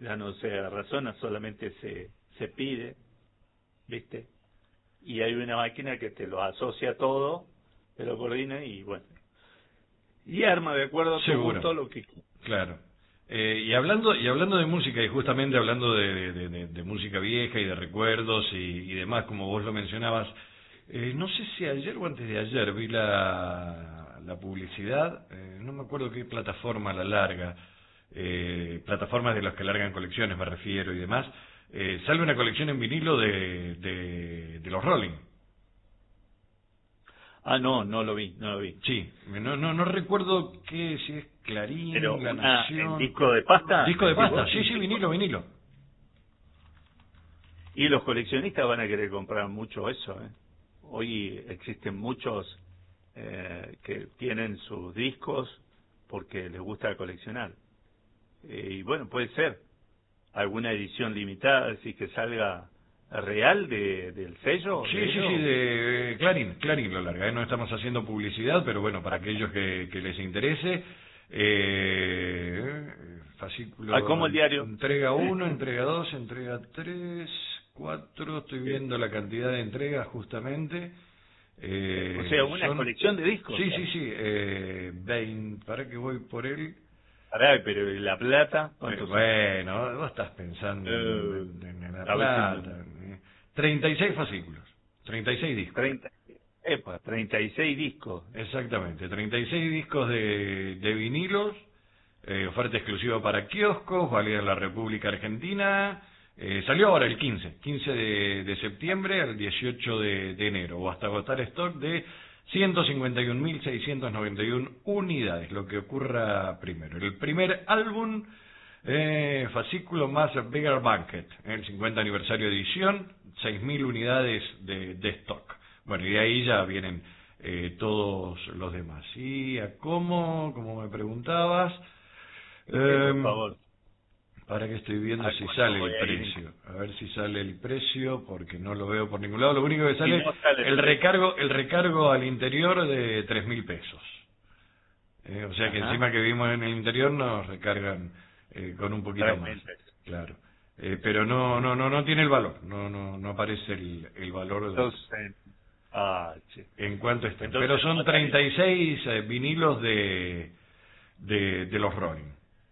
ya no se razona, solamente se pide, ¿viste? Y hay una máquina que te lo asocia todo, te lo coordina y bueno, y arma de acuerdo a tu Seguro, gusto lo que... claro. Y hablando de música, y justamente hablando de música vieja y de recuerdos y demás, como vos lo mencionabas, no sé si ayer o antes de ayer vi la publicidad, no me acuerdo qué plataforma la larga, plataformas de las que largan colecciones me refiero y demás, sale una colección en vinilo de los Rolling. Ah, no, no lo vi, no lo vi. Sí, no recuerdo si es Pero Clarín, La en Nación. disco de pasta, Disco de decís pasta, vos, sí, vinilo. y los coleccionistas van a querer comprar mucho eso, ¿eh? Hoy existen muchos que tienen sus discos porque les gusta coleccionar. Y bueno, puede ser alguna edición limitada, así que salga real del sello Sí, de sí, sí, ellos. de Clarín lo larga, no estamos haciendo publicidad, pero bueno, para aquellos que les interese, Ah, fascículo, como el diario. entrega uno, entrega 2, entrega 3, 4, estoy viendo la cantidad de entregas justamente, O sea, una son, colección de discos. sí, sí, sí, 20, para que voy por él. Pará, pero ¿y la plata? ¿Cuántos son? Bueno, vos estás pensando en La A ver si Plata. 36 fascículos, 36 discos. 30, 36 discos. Exactamente, 36 discos de vinilos, oferta exclusiva para kioscos, válida en la República Argentina. Salió ahora el 15 de septiembre al 18 de enero, o hasta agotar stock de 151.691 unidades, lo que ocurra primero. El primer álbum, fascículo más Bigger Banquet, el 50 aniversario edición, 6.000 unidades de stock. Bueno, y de ahí ya vienen todos los demás. Y a como me preguntabas, Por favor. para que estoy viendo ¿A si cuánto sale voy el a ir? precio. A ver si sale el precio, porque no lo veo por ningún lado. Lo único que Y sale, no sale el el precio. recargo al interior de 3.000 pesos. O sea que Ajá. encima que vimos en el interior nos recargan con un poquito más. 3.000 pesos. Claro. Pero no tiene el valor. No aparece el valor Entonces, che. en cuánto están. Pero Entonces no va son a salir. 36 vinilos de los Rolling.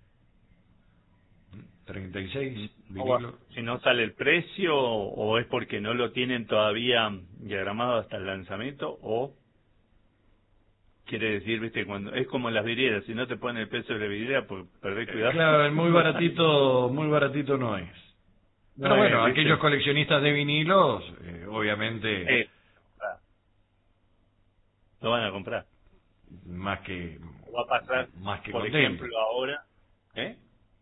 36 vinilos. Si no sale el precio, o es porque no lo tienen todavía diagramado hasta el lanzamiento, o quiere decir, viste, cuando es como las vidrieras, si no te ponen el precio de la vidriera, pues perdés cuidado. Claro, el muy baratito no es. No Pero es, bueno, aquellos viste. coleccionistas de vinilos, obviamente, Eh, lo van a comprar. más que O va a pasar, más que por contentos. ejemplo, ahora, ¿eh?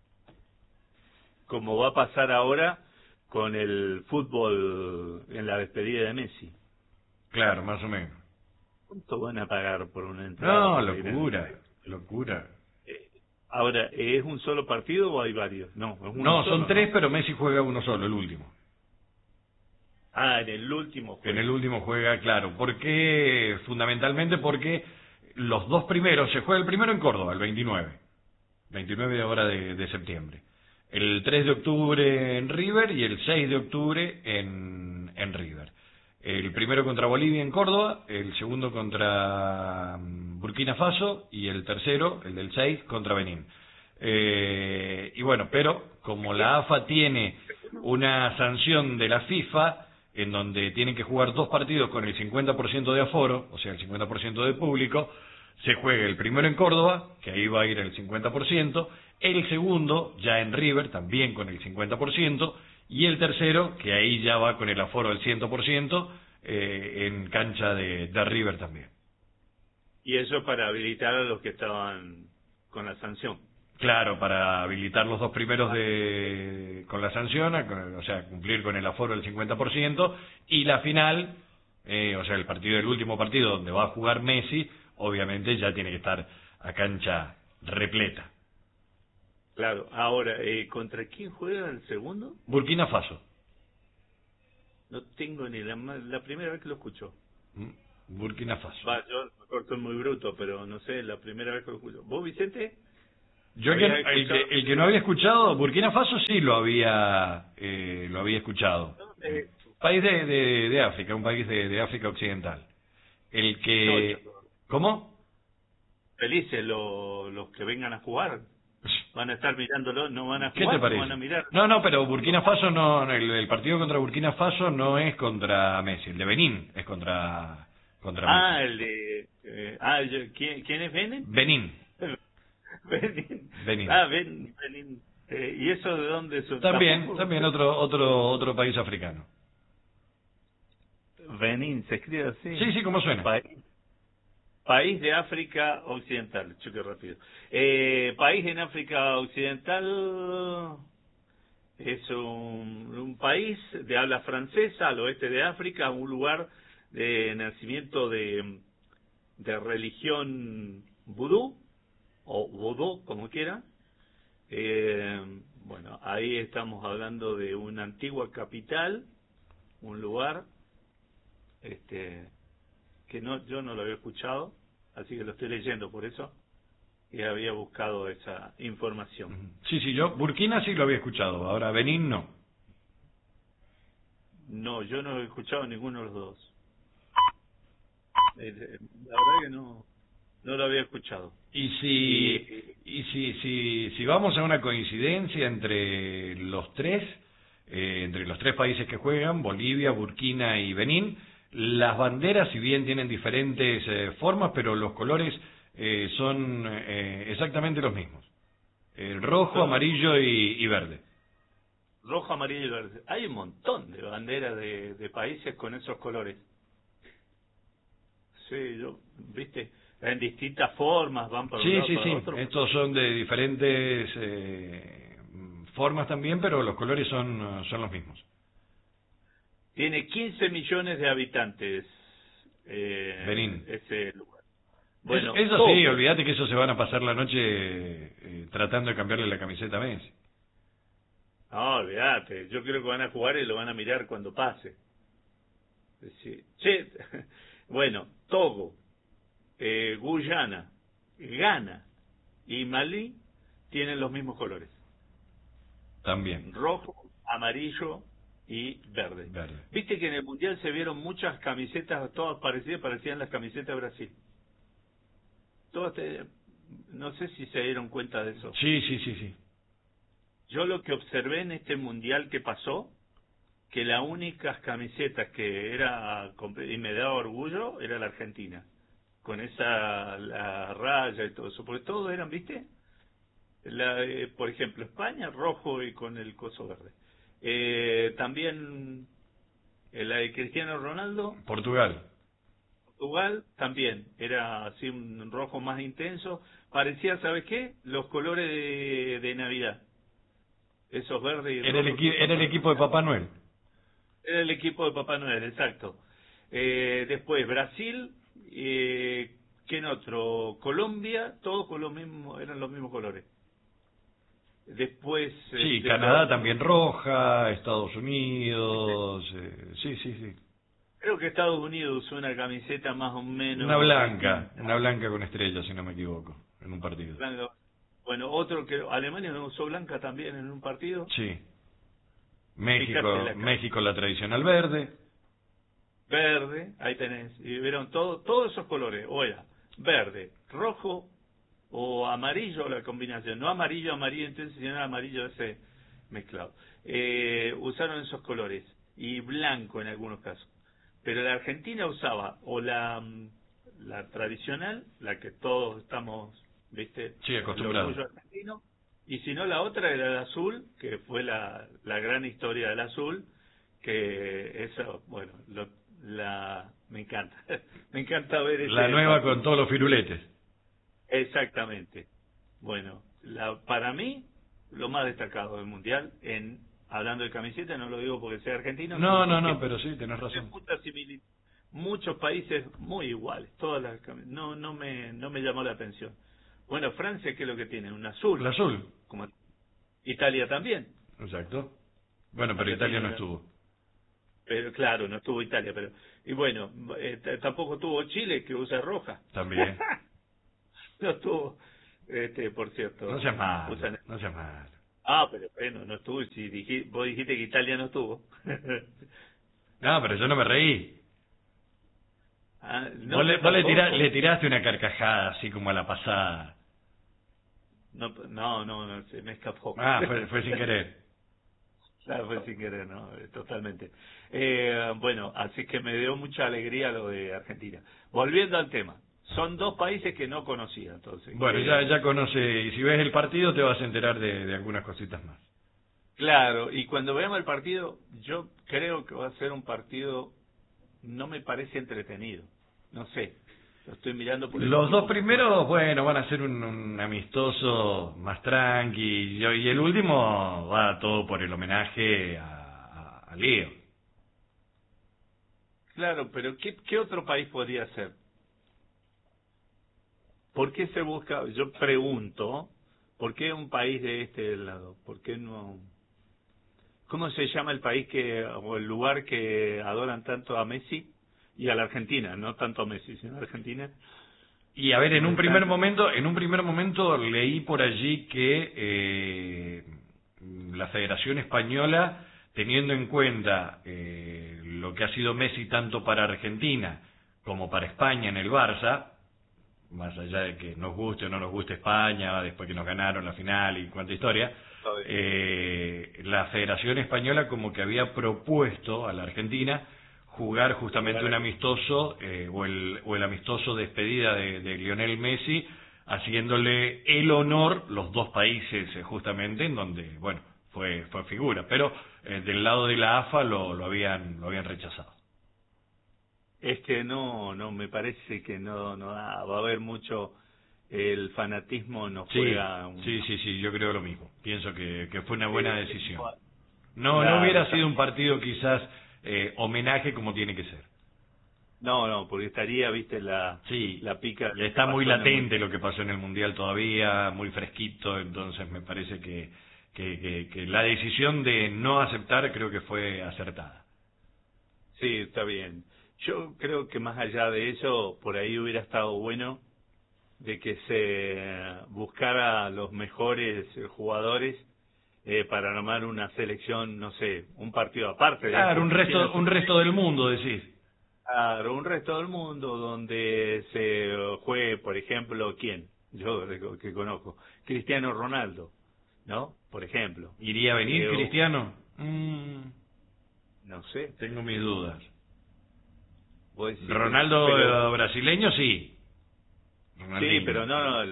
Como va a pasar ahora con el fútbol en la despedida de Messi. Claro, más o menos. ¿Cuánto van a pagar por una entrada No, para ir al locura, estadio? locura. Ahora, ¿es un solo partido o hay varios? No, es uno No, son solo, tres, ¿no? pero Messi juega uno solo, el último. Ah, en el último En el juega. último juega, claro. ¿Por qué? Fundamentalmente porque los dos primeros, se juega el primero en Córdoba, el 29 de ahora de septiembre. El 3 de octubre en River y el 6 de octubre en River. El primero contra Bolivia en Córdoba, el segundo contra Burkina Faso y el tercero, el del 6, contra Benín. Y bueno, pero como la AFA tiene una sanción de la FIFA en donde tienen que jugar dos partidos con el 50% de aforo, o sea, el 50% de público, se juega el primero en Córdoba, que ahí va a ir el 50%, el segundo ya en River, también con el 50%, y el tercero, que ahí ya va con el aforo del 100%, en cancha de River también. Y eso para habilitar a los que estaban con la sanción. Claro, para habilitar los dos primeros con la sanción, o sea, cumplir con el aforo del 50%, y la final, o sea, el último partido donde va a jugar Messi, obviamente ya tiene que estar a cancha repleta. Claro, ahora, ¿contra quién juega el segundo? Burkina Faso. No tengo ni la primera vez que lo escucho. ¿Mm? Burkina Faso. Va, yo me corto muy bruto, pero no sé, la primera vez que lo escucho. ¿Vos, Vicente? Yo el que no había escuchado, Burkina Faso sí lo había escuchado. País de África, un país de África Occidental. El que... ¿Cómo? Felices los que vengan a jugar. Van a estar mirándolo, no van a jugar, ¿Qué te parece? no van a mirar. No, pero Burkina Faso no, el partido contra Burkina Faso no es contra Messi, el de Benín es contra Messi. El de... ¿quién es Benin? Benín. Benin. Benín. Benin. ¿Y eso de dónde es? También otro país africano. Benin, se escribe así. Sí, ¿cómo suena? País de África Occidental, choque rápido. País en África Occidental es un país de habla francesa al oeste de África, un lugar de nacimiento de religión vudú, o vodú, como quiera. Bueno, ahí estamos hablando de una antigua capital, un lugar que yo no lo había escuchado, así que lo estoy leyendo por eso, y había buscado esa información. Sí, yo Burkina sí lo había escuchado, ahora Benín no. No, yo no he escuchado ninguno de los dos. La verdad que no lo había escuchado. Y si vamos a una coincidencia entre los tres países que juegan, Bolivia, Burkina y Benín, las banderas, si bien tienen diferentes formas, pero los colores son exactamente los mismos. Rojo, amarillo y verde. Rojo, amarillo y verde. Hay un montón de banderas de países con esos colores. Sí, viste, en distintas formas van para un lado, para otro. Estos son de diferentes formas también, pero los colores son los mismos. Tiene 15 millones de habitantes Benín. ese lugar. Bueno, eso sí, olvídate que eso se van a pasar la noche tratando de cambiarle la camiseta a Messi. No, olvídate, yo creo que van a jugar y lo van a mirar cuando pase. Sí. Che, bueno, Togo, Guyana, Ghana y Malí tienen los mismos colores. También. Rojo, amarillo y verde. Viste que en el Mundial se vieron muchas camisetas, todas parecidas, parecían las camisetas de Brasil. Todas, no sé si se dieron cuenta de eso. Sí. Yo lo que observé en este Mundial que pasó, que las únicas camisetas que y me daba orgullo, era la Argentina. Con la raya y todo eso. Porque todos eran, ¿viste? Por ejemplo, España, rojo y con el coso verde. También la de Cristiano Ronaldo. Portugal también. Era así un rojo más intenso. Parecía, ¿sabes qué? Los colores de Navidad. Esos verdes y rojos. Era el equipo de Papá Noel. Era el equipo de Papá Noel, exacto. Después Brasil, ¿quién otro? Colombia, todos con eran los mismos colores. Después... Sí, Canadá también roja, Estados Unidos, sí. Creo que Estados Unidos usó una camiseta más o menos... Una blanca con estrellas, si no me equivoco, en un partido. Blanca. Bueno, otro que Alemania no usó blanca también en un partido. Sí. México la tradicional verde. Verde, ahí tenés. Y vieron todos esos colores. O era verde, rojo o amarillo la combinación. No amarillo, entonces, sino amarillo ese mezclado. Usaron esos colores. Y blanco en algunos casos. Pero la Argentina usaba o la tradicional, la que todos estamos, ¿viste? Sí, acostumbrados. El orgullo argentino. Y si no, la otra era el azul, que fue la gran historia del azul, que eso, bueno, me encanta. Me encanta ver ese... La nueva con todos los firuletes. Exactamente. Bueno, para mí, lo más destacado del Mundial, hablando de camiseta, no lo digo porque sea argentino. No, pero sí, tenés razón. Muchos países muy iguales, todas las no me llamó la atención. Bueno, Francia, ¿qué es lo que tiene? Un azul. El azul. Como Italia también. Exacto. Bueno, pero Italia no estuvo. Pero claro, no estuvo Italia, pero... Y bueno, tampoco tuvo Chile, que usa roja. También. No estuvo... por cierto. No seas malo, Usan... no seas malo. Pero bueno, no estuvo. Si vos dijiste que Italia no estuvo. No, pero yo no me reí. No, Vos, yo vos tampoco. le tiraste una carcajada así como a la pasada. No, se me escapó. Fue sin querer. Claro, fue sin querer, ¿no? Totalmente. Bueno, así que me dio mucha alegría lo de Argentina. Volviendo al tema, son dos países que no conocía, entonces. Bueno, ya conoce, y si ves el partido te vas a enterar de algunas cositas más. Claro, y cuando veamos el partido, yo creo que va a ser un partido, no me parece entretenido. No sé, lo estoy mirando por el Los dos equipo. primeros, bueno, van a ser un amistoso más tranqui, y el último va todo por el homenaje a Leo. Claro, pero ¿qué otro país podría ser? ¿Por qué se busca? Yo pregunto, ¿por qué un país de este lado? ¿Por qué no? ¿Cómo se llama el país o el lugar que adoran tanto a Messi y a la Argentina? No tanto a Messi, sino a Argentina. Y a ver, en un primer Están... momento leí por allí que la Federación Española, teniendo en cuenta lo que ha sido Messi tanto para Argentina como para España en el Barça, más allá de que nos guste o no nos guste España, después que nos ganaron la final y cuánta historia, la Federación Española como que había propuesto a la Argentina jugar justamente un amistoso o el amistoso despedida de Lionel Messi, haciéndole el honor los dos países justamente en donde, bueno, fue figura, pero del lado de la AFA lo habían rechazado. Es que no, me parece que no va a haber mucho, el fanatismo no juega Sí, yo creo lo mismo. Pienso que fue una buena decisión. No claro, hubiera sido un partido quizás homenaje como tiene que ser. no, porque estaría, viste, la pica. Y está muy latente lo que pasó en el Mundial todavía, muy fresquito, entonces me parece que la decisión de no aceptar creo que fue acertada. Sí, está bien. Yo creo que más allá de eso, por ahí hubiera estado bueno de que se buscara a los mejores jugadores para armar una selección, no sé, un partido aparte. Claro, un resto del mundo, decís. Claro, un resto del mundo donde se juegue, por ejemplo, ¿quién? Yo que conozco, Cristiano Ronaldo, ¿no? Por ejemplo. ¿Iría a venir Cristiano? No sé. Tengo mis dudas. Vos decís Ronaldo brasileño, sí. Sí, pero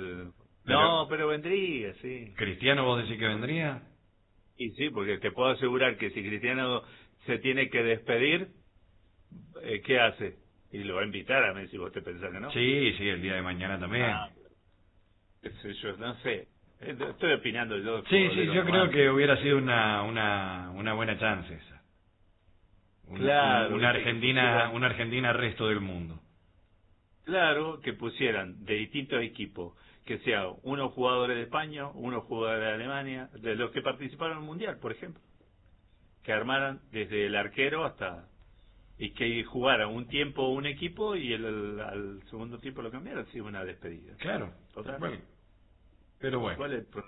no, pero vendría, sí. ¿Cristiano vos decís que vendría? Y sí, porque te puedo asegurar que si Cristiano se tiene que despedir, ¿qué hace? Y lo va a invitar a Messi, vos te pensás que no. Sí, el día de mañana también. Yo no sé. Estoy opinando yo. Sí, yo creo que hubiera sido una buena chance esa. Claro. Una Argentina resto del mundo. Claro, que pusieran de distintos equipos, que sea unos jugadores de España, unos jugadores de Alemania, de los que participaron en el Mundial, por ejemplo. Que armaran desde el arquero hasta... Y que jugaran un tiempo un equipo y al segundo tiempo lo cambiaran, sí, una despedida. Claro, total. Pero bueno.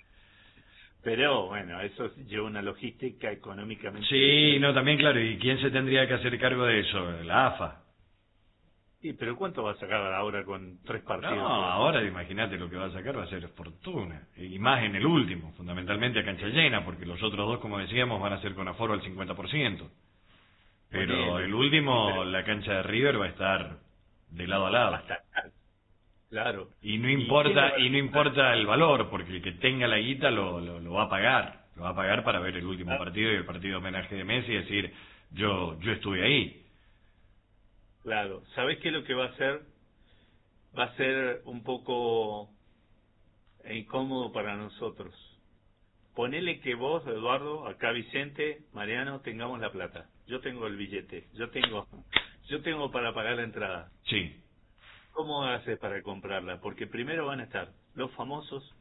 Pero bueno, eso lleva una logística económicamente. Sí, no, también claro, ¿y quién se tendría que hacer cargo de eso? La AFA. Sí, pero ¿cuánto va a sacar ahora con 3 partidos? No, ahora imagínate lo que va a sacar, va a ser fortuna. Y más en el último, fundamentalmente a cancha llena, porque los otros dos, como decíamos, van a ser con aforo al 50%. Pero el último, la cancha de River va a estar de lado a lado. Claro. Y no importa el valor, porque el que tenga la guita lo va a pagar. Lo va a pagar para ver el último partido y el partido de homenaje de Messi y decir, yo estuve ahí. Claro. ¿Sabés qué es lo que va a hacer? Va a ser un poco incómodo para nosotros. Ponele que vos, Eduardo, acá Vicente, Mariano, tengamos la plata. Yo tengo el billete. Yo tengo para pagar la entrada. Sí. ¿Cómo haces para comprarla? Porque primero van a estar los famosos,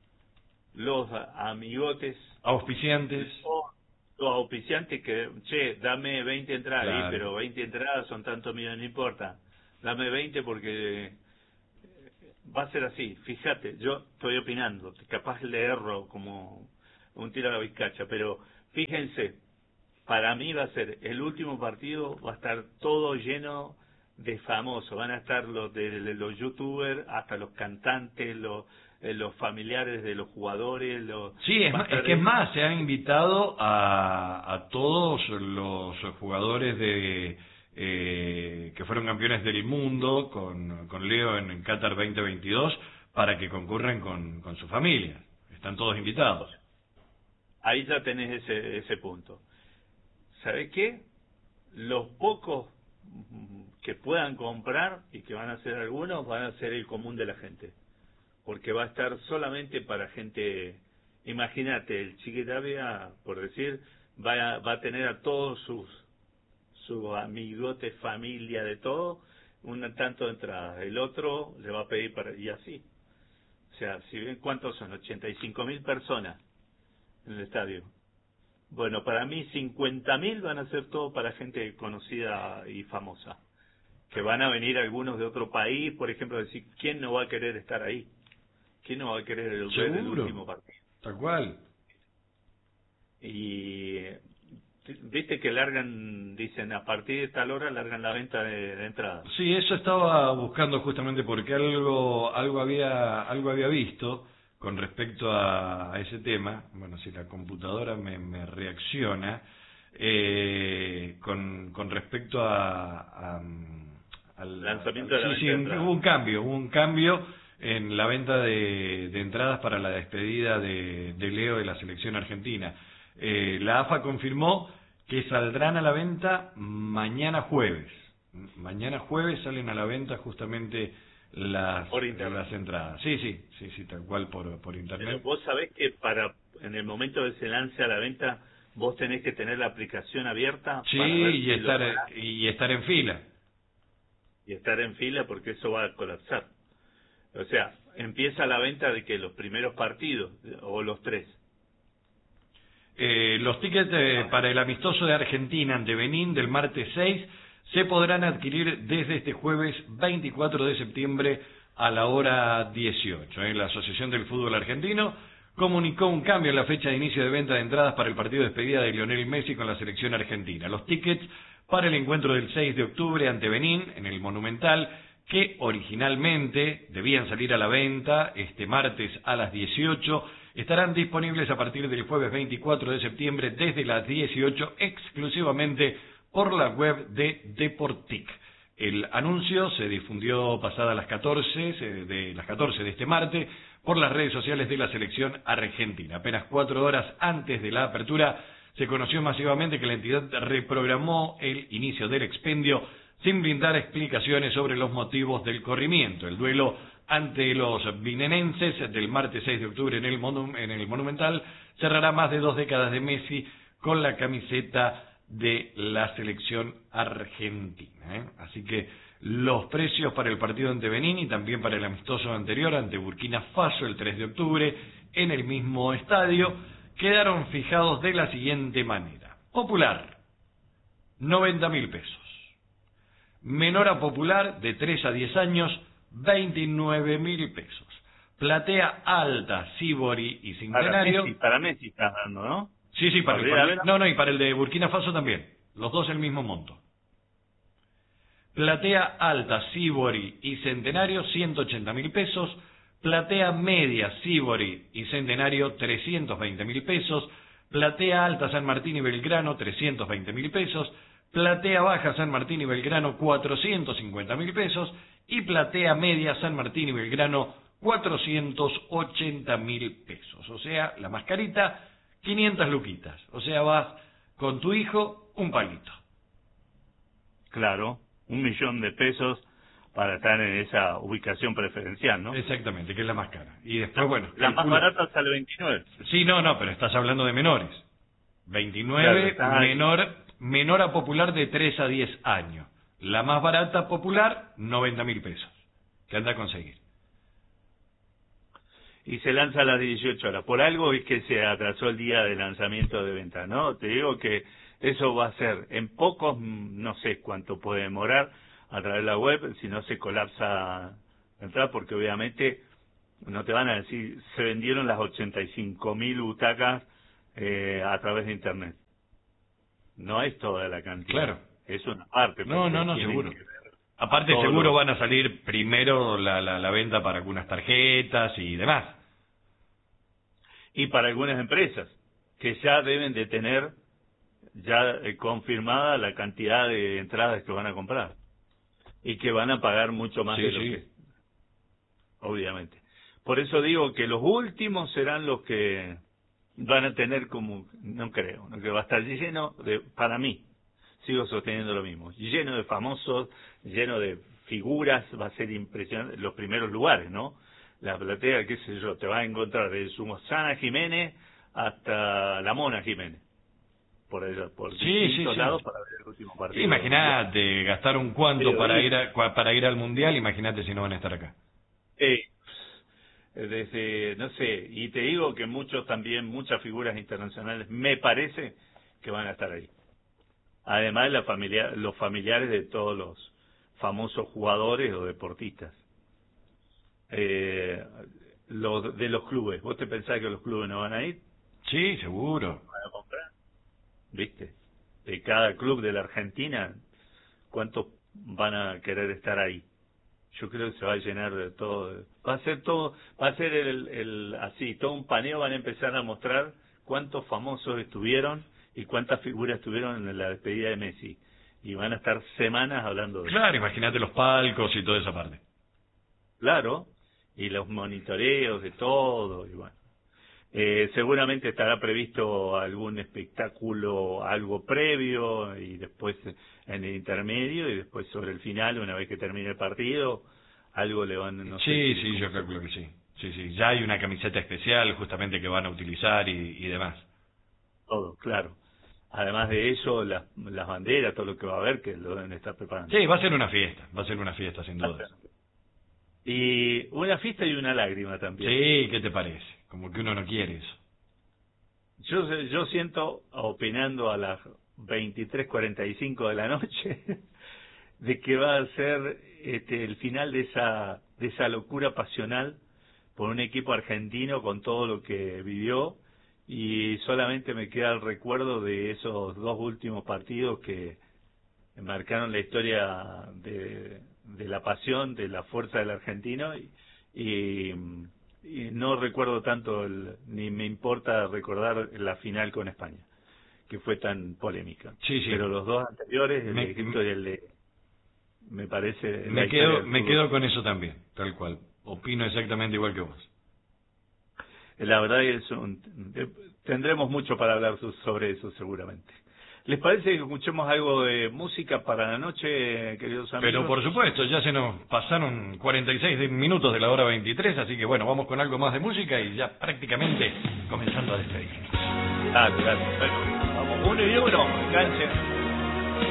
los amigotes, auspiciantes, los auspiciantes que, che, dame 20 entradas, claro. Pero 20 entradas son tantos millones, no importa. Dame 20 porque va a ser así. Fíjate, yo estoy opinando, capaz le erro como un tiro a la vizcacha, pero fíjense, para mí va a ser el último partido, va a estar todo lleno de famosos, van a estar de los youtubers hasta los cantantes, los familiares de los jugadores, Sí, es que es más, se han invitado a todos los jugadores que fueron campeones del mundo con Leo en Qatar 2022 para que concurran con su familia. Están todos invitados. Ahí ya tenés ese punto. ¿Sabés qué? Los pocos que puedan comprar, y que van a ser algunos, van a ser el común de la gente. Porque va a estar solamente para gente. Imagínate, el Chiquitapia, por decir, va a tener a todos sus amigotes, familia, de todo, un tanto de entrada. El otro le va a pedir y así. O sea, si ven cuántos son, 85.000 personas en el estadio. Bueno, para mí 50.000 van a ser todo para gente conocida y famosa. Que van a venir algunos de otro país, por ejemplo, decir, ¿quién no va a querer estar ahí? ¿Quién no va a querer ver el último partido? Tal cual. Y viste que dicen, a partir de tal hora largan la venta de entradas. Sí, eso estaba buscando justamente porque algo había visto con respecto a ese tema. Bueno, si la computadora me reacciona, con respecto al lanzamiento de la venta de entradas. Hubo un cambio en la venta de entradas para la despedida de Leo de la selección argentina. La AFA confirmó que saldrán a la venta mañana jueves. Mañana jueves salen a la venta justamente las entradas. Sí, tal cual por internet. Pero vos sabés que en el momento que se lance a la venta, vos tenés que tener la aplicación abierta. Sí, y estar en fila. Y estar en fila porque eso va a colapsar. O sea, empieza la venta de que los primeros partidos o los 3. Los tickets para el amistoso de Argentina ante Benín del martes 6 se podrán adquirir desde este jueves 24 de septiembre a la hora 18. La Asociación del Fútbol Argentino comunicó un cambio en la fecha de inicio de venta de entradas para el partido de despedida de Lionel Messi con la selección argentina. Los tickets para el encuentro del 6 de octubre ante Benín en el Monumental, que originalmente debían salir a la venta este martes a las 18, estarán disponibles a partir del jueves 24 de septiembre desde las 18 exclusivamente por la web de Deportic. El anuncio se difundió pasadas las 14 de este martes por las redes sociales de la selección argentina. Apenas 4 horas antes de la apertura se conoció masivamente que la entidad reprogramó el inicio del expendio sin brindar explicaciones sobre los motivos del corrimiento. El duelo ante los binenenses del martes 6 de octubre en el Monumental cerrará más de 2 décadas de Messi con la camiseta de la selección argentina. Así que los precios para el partido ante Benín y también para el amistoso anterior ante Burkina Faso el 3 de octubre en el mismo estadio quedaron fijados de la siguiente manera. Popular, 90.000 pesos. Menor a popular, de 3 a 10 años, 29.000 pesos. Platea alta, Sibori y Centenario. Para Messi estás dando, ¿no? Sí, y para el de Burkina Faso también. Los dos el mismo monto. Platea alta, Sibori y Centenario, 180.000 pesos. Platea media, Sibori y Centenario, 320.000 pesos. Platea alta, San Martín y Belgrano, 320.000 pesos. Platea baja, San Martín y Belgrano, 450.000 pesos. Y platea media, San Martín y Belgrano, 480.000 pesos. O sea, la mascarita, 500 luquitas. O sea, vas con tu hijo, un palito. Claro, 1.000.000 de pesos para estar en esa ubicación preferencial, ¿no? Exactamente, que es la más cara. Y después, bueno... La más barata sale 29. Sí, no, pero estás hablando de menores. 29, claro, menor a popular de 3 a 10 años. La más barata popular, 90.000 pesos. Que anda a conseguir. Y se lanza a las 18 horas. Por algo es que se atrasó el día de lanzamiento de venta, ¿no? Te digo que eso va a ser en pocos, no sé cuánto puede demorar a través de la web, si no se colapsa entrar, porque obviamente no te van a decir, se vendieron las 85.000 butacas a través de Internet. No es toda la cantidad. Claro. Es una parte. No, seguro. Aparte seguro van a salir primero la venta para algunas tarjetas y demás. Y para algunas empresas, que ya deben de tener ya confirmada la cantidad de entradas que van a comprar. Y que van a pagar mucho más de lo que... Obviamente. Por eso digo que los últimos serán los que van a tener como... No creo, que va a estar lleno de... Para mí, sigo sosteniendo lo mismo. Lleno de famosos, lleno de figuras, va a ser impresionante. Los primeros lugares, ¿no? La platea, qué sé yo, te vas a encontrar desde Susana Jiménez hasta la Mona Jiménez. Por distintos lados para ver el último partido. Imagínate, gastar un cuanto para ir al Mundial, imagínate si no van a estar acá. Desde, no sé, y te digo que muchas figuras internacionales, me parece que van a estar ahí. Además, los familiares de todos los famosos jugadores o deportistas. De los clubes. ¿Vos te pensás que los clubes no van a ir? Sí, seguro. ¿Van a comprar? ¿Viste? De cada club de la Argentina, ¿cuántos van a querer estar ahí? Yo creo que se va a llenar de todo. Va a ser así, todo un paneo. Van a empezar a mostrar cuántos famosos estuvieron y cuántas figuras estuvieron en la despedida de Messi. Y van a estar semanas hablando de Claro, imagínate los palcos y toda esa parte. Claro, y los monitoreos de todo, y bueno. Seguramente estará previsto algún espectáculo, algo previo, y después en el intermedio, y después sobre el final, una vez que termine el partido, algo le van... No sí, yo calculo que sí. Sí, ya hay una camiseta especial justamente que van a utilizar y demás. Todo, claro. Además de eso, las banderas, todo lo que va a haber, que lo deben estar preparando. Sí, va a ser una fiesta sin duda. Y una fiesta y una lágrima también. Sí, ¿qué te parece? Como que uno no quiere eso. Yo siento, opinando a las 23:45 de la noche, de que va a ser el final de esa locura pasional por un equipo argentino con todo lo que vivió, y solamente me queda el recuerdo de esos dos últimos partidos que marcaron la historia de la pasión, de la fuerza del argentino, y no recuerdo tanto, ni me importa recordar la final con España, que fue tan polémica. Sí. Pero los dos anteriores, el de Egipto y el de... Me parece... Me quedo con eso también, tal cual. Opino exactamente igual que vos. La verdad es tendremos mucho para hablar sobre eso seguramente. ¿Les parece que escuchemos algo de música para la noche, queridos amigos? Pero por supuesto, ya se nos pasaron 46 minutos de la hora 23, así que bueno, vamos con algo más de música y ya prácticamente comenzando a despedirnos. Claro. Bueno, vamos 1 y 1, canchen.